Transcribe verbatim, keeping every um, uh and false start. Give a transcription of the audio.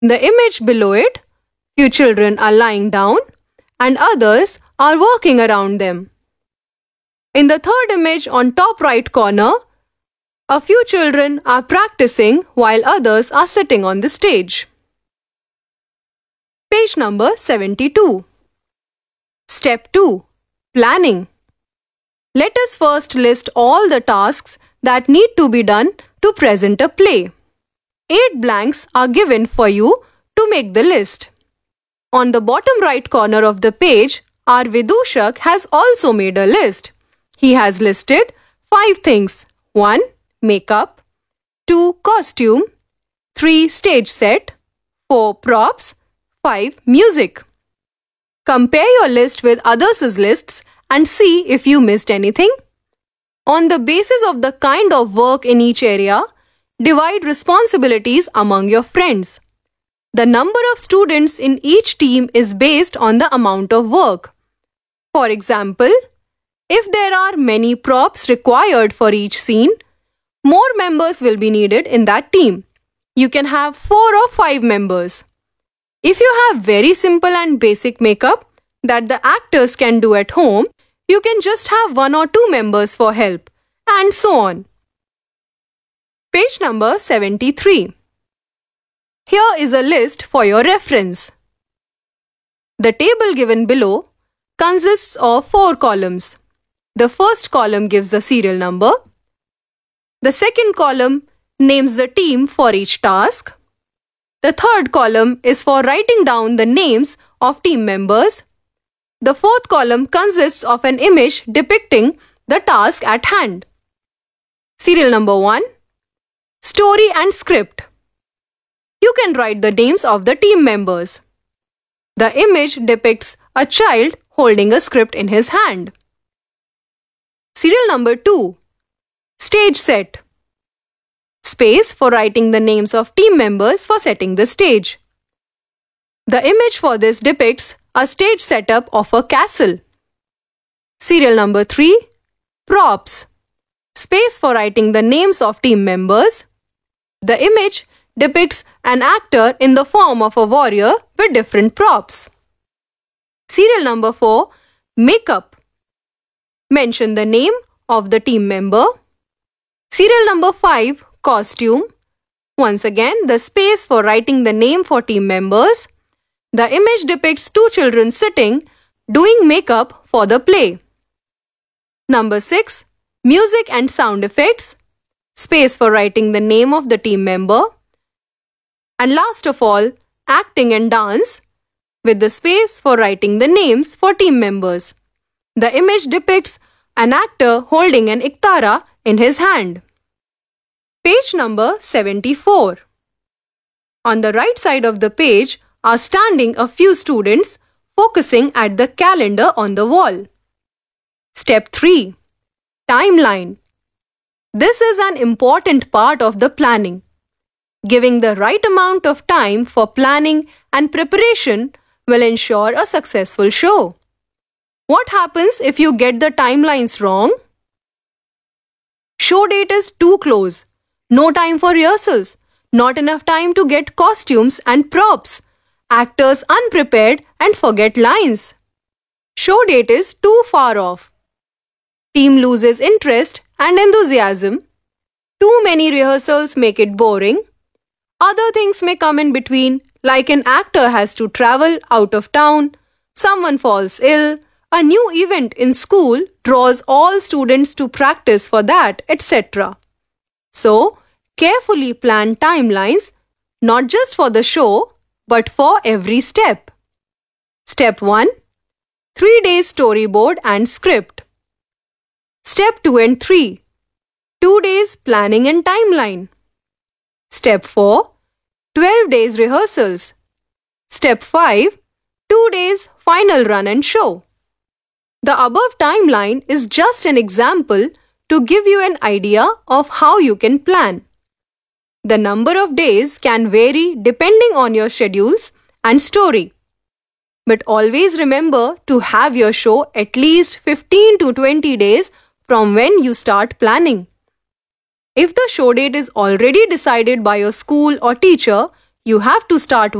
The image below it, few children are lying down and others are walking around them. In the third image on top right corner, a few children are practicing while others are sitting on the stage. Page number seventy-two. Step two. Planning. Let us first list all the tasks that need to be done to present a play. Eight blanks are given for you to make the list. On the bottom right corner of the page, our Vidushak has also made a list. He has listed five things. one. Makeup. two. Costume. three. Stage set. four. Props. five. Music. Compare your list with others' lists and see if you missed anything. On the basis of the kind of work in each area, divide responsibilities among your friends. The number of students in each team is based on the amount of work. For example, if there are many props required for each scene, more members will be needed in that team. You can have four or five members. If you have very simple and basic makeup that the actors can do at home, you can just have one or two members for help, and so on. Page number seventy-three. Here is a list for your reference. The table given below consists of four columns. The first column gives the serial number. The second column names the team for each task. The third column is for writing down the names of team members. The fourth column consists of an image depicting the task at hand. Serial number one. Story and script. You can write the names of the team members. The image depicts a child holding a script in his hand. Serial number two. Stage set. Space for writing the names of team members for setting the stage. The image for this depicts a stage setup of a castle. Serial number three. Props. Space for writing the names of team members. The image depicts an actor in the form of a warrior with different props. Serial number four. Makeup. Mention the name of the team member. Serial number five. Costume. Once again, the space for writing the name for team members. The image depicts two children sitting, doing makeup for the play. Number six. Music and sound effects. Space for writing the name of the team member. And last of all, acting and dance, with the space for writing the names for team members. The image depicts an actor holding an iktara in his hand. Page number seventy-four. On the right side of the page are standing a few students focusing at the calendar on the wall. Step three. Timeline. This is an important part of the planning. Giving the right amount of time for planning and preparation will ensure a successful show. What happens if you get the timelines wrong? Show date is too close. No time for rehearsals. Not enough time to get costumes and props. Actors unprepared and forget lines. Show date is too far off. Team loses interest and enthusiasm. Too many rehearsals make it boring. Other things may come in between, like an actor has to travel out of town, someone falls ill, a new event in school draws all students to practice for that, et cetera. So, carefully plan timelines, not just for the show, but for every step. Step one. three days storyboard and script. Step two and three. two days planning and timeline. Step four. twelve days rehearsals. Step five. two days final run and show. The above timeline is just an example to give you an idea of how you can plan. The number of days can vary depending on your schedules and story. But always remember to have your show at least fifteen to twenty days from when you start planning. If the show date is already decided by your school or teacher, You have to start